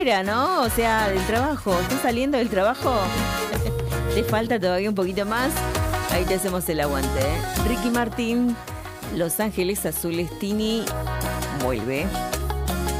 Era, ¿no? O sea, del trabajo. ¿Estás saliendo del trabajo? ¿Te falta todavía un poquito más? Ahí te hacemos el aguante, ¿eh? Ricky Martin, Los Ángeles Azules, Tini, vuelve.